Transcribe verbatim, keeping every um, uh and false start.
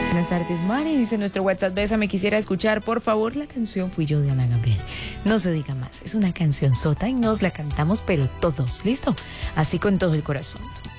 Buenas tardes, Mari. Dice nuestro WhatsApp, Bésame, quisiera escuchar, por favor, la canción Fui yo de Ana Gabriel. No se diga más, es una canción sota y nos la cantamos, pero todos, ¿listo? Así con todo el corazón.